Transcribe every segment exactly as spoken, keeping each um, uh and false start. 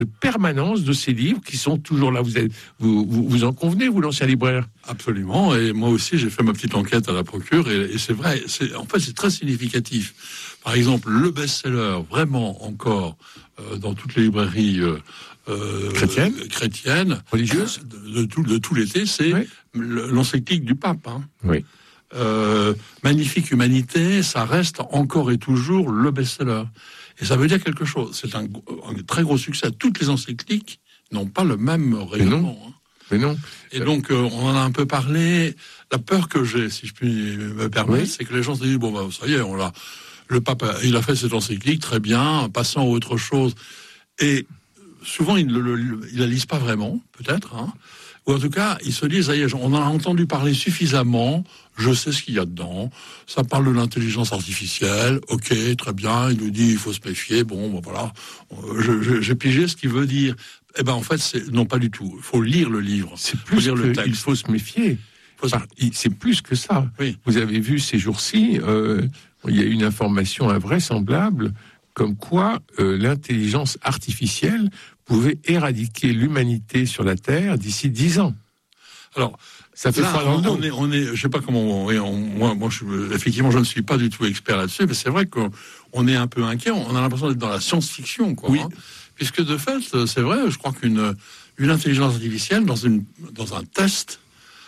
de permanence de ces livres qui sont toujours là. Vous, êtes, vous, vous, vous en convenez, vous, l'ancien libraire ? Absolument, et moi aussi j'ai fait ma petite enquête à la Procure, et, et c'est vrai, c'est, en fait c'est très significatif. Par exemple, le best-seller, vraiment encore, euh, dans toutes les librairies euh, euh, chrétiennes, chrétiennes, religieuses, de, de, tout, de tout l'été, c'est oui. l'encyclique du pape. Hein. Oui. Euh, Magnifique Humanité, ça reste encore et toujours le best-seller. Et ça veut dire quelque chose. C'est un, un très gros succès. Toutes les encycliques n'ont pas le même rayonnement. Hein. Mais non. Et donc, euh, on en a un peu parlé. La peur que j'ai, si je puis me permettre, oui. c'est que les gens se disent, bon, bah, ça y est, on l'a, le pape, il a fait cette encyclique, très bien, passant à autre chose. Et souvent, ils ne la lisent pas vraiment, peut-être, hein. Ou en tout cas, ils se disent, ça y est, on en a entendu parler suffisamment, je sais ce qu'il y a dedans, ça parle de l'intelligence artificielle, ok, très bien, il nous dit, il faut se méfier, bon, ben voilà, je, je, j'ai pigé ce qu'il veut dire. Eh ben, en fait, c'est, non, pas du tout. Il faut lire le livre. C'est plus lire que le texte. Il faut se méfier. Faut se... Enfin, c'est plus que ça. Oui. Vous avez vu ces jours-ci, euh, il y a une information invraisemblable comme quoi euh, l'intelligence artificielle pouvait éradiquer l'humanité sur la Terre d'ici dix ans. Alors, ça fait là, on, on est, on est, je sais pas comment, on, on, moi, moi, je, effectivement, je ne suis pas du tout expert là-dessus, mais c'est vrai qu'on on est un peu inquiet. On a l'impression d'être dans la science-fiction, quoi. Oui. Hein, puisque de fait, c'est vrai, je crois qu'une une intelligence artificielle dans une dans un test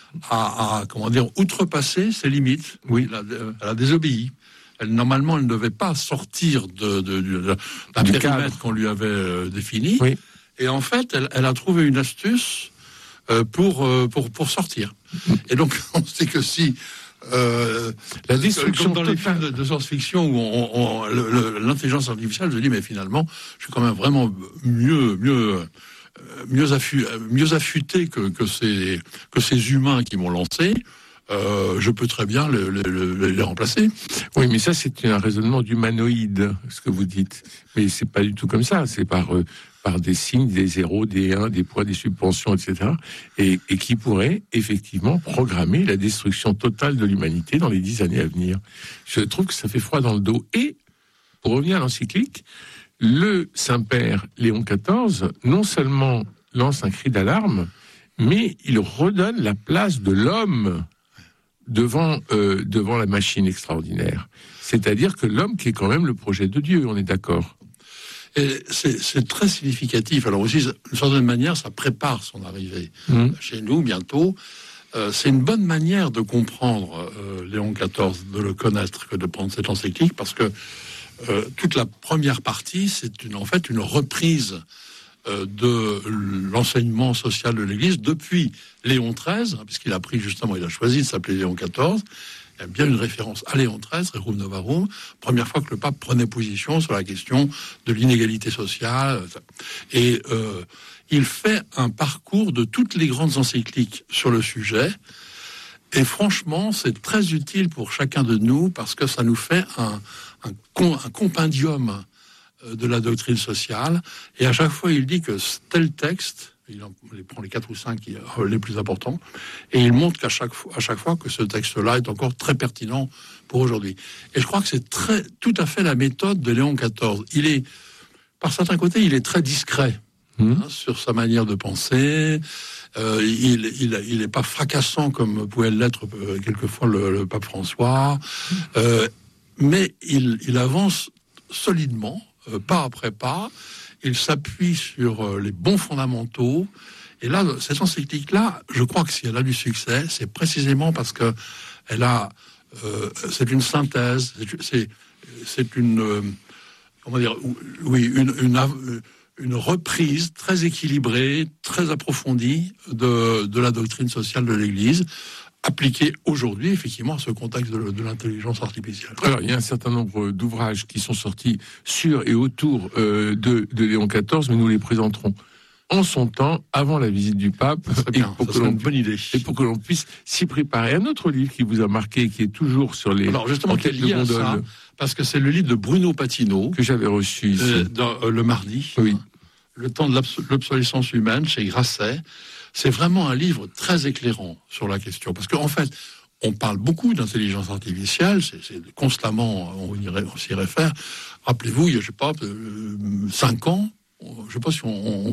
a, a comment dire outrepassé ses limites. Oui. Elle a, elle a désobéi. Elle, normalement, elle ne devait pas sortir de, de, de, d'un périmètre qu'on lui avait euh, défini. Oui. Et en fait, elle, elle a trouvé une astuce euh, pour, euh, pour, pour sortir. Et donc, on sait que si... Euh, la destruction comme dans les films de, de science-fiction où on, on, le, le, l'intelligence artificielle, je dis, mais finalement, je suis quand même vraiment mieux... mieux mieux, affu, mieux affûté que, que, ces, que ces humains qui m'ont lancé. Euh, je peux très bien le, le, le, les remplacer. Oui, mais ça, c'est un raisonnement d'humanoïde, ce que vous dites. Mais c'est pas du tout comme ça. C'est par, euh, par des signes, des zéros, des uns, des poids, des subventions, et cetera. Et, et qui pourrait, effectivement, programmer la destruction totale de l'humanité dans les dix années à venir. Je trouve que ça fait froid dans le dos. Et, pour revenir à l'encyclique, le Saint-Père Léon quatorze, non seulement lance un cri d'alarme, mais il redonne la place de l'homme devant euh, devant la machine extraordinaire. C'est-à-dire que l'homme qui est quand même le projet de Dieu, on est d'accord. Et c'est, c'est très significatif. Alors aussi, d'une certaine manière, ça prépare son arrivée mmh. chez nous bientôt. Euh, c'est une bonne manière de comprendre euh, Léon quatorze, de le connaître, que de prendre cette encyclique, parce que euh, toute la première partie, c'est une, en fait une reprise euh, de l'enseignement social de l'Église depuis Léon treize, hein, puisqu'il a pris justement, il a choisi de s'appeler Léon quatorze. Il y a bien une référence à Léon treize, Rerum Novarum, première fois que le pape prenait position sur la question de l'inégalité sociale. Et euh, il fait un parcours de toutes les grandes encycliques sur le sujet. Et franchement, c'est très utile pour chacun de nous parce que ça nous fait un, un, un compendium de la doctrine sociale. Et à chaque fois, il dit que tel texte, il en il prend les quatre ou cinq les plus importants, et il montre qu'à chaque fois, à chaque fois que ce texte-là est encore très pertinent pour aujourd'hui. Et je crois que c'est très, tout à fait la méthode de Léon quatorze. Il est, par certains côtés, il est très discret mmh. hein, sur sa manière de penser. Euh, il, il, il est pas fracassant comme pouvait l'être euh, quelquefois le, le pape François, euh, mais il, il avance solidement, euh, pas après pas. Il s'appuie sur euh, les bons fondamentaux. Et là, cette encyclique-là, je crois que si elle a du succès, c'est précisément parce que elle a, euh, c'est une synthèse, c'est, c'est une, euh, comment dire, oui, une, une, une reprise très équilibrée, très approfondie de, de la doctrine sociale de l'Église, appliquée aujourd'hui, effectivement, à ce contexte de, de l'intelligence artificielle. Alors, il y a un certain nombre d'ouvrages qui sont sortis sur et autour euh, de, de Léon quatorze, mais nous les présenterons en son temps, avant la visite du pape, et pour, que l'on, une bonne idée. et pour que l'on puisse s'y préparer. Un autre livre qui vous a marqué, qui est toujours sur les Alors justement, qui est lié à ça, parce que c'est le livre de Bruno Patino, que j'avais reçu ici. Euh, dans, euh, le mardi, oui. Le temps de l'obsolescence humaine, chez Grasset. C'est vraiment un livre très éclairant sur la question, parce qu'en fait, on parle beaucoup d'intelligence artificielle, c'est, c'est constamment, on, y, on s'y réfère. Rappelez-vous, il y a, je sais pas, euh, cinq ans, je ne sais pas si on, on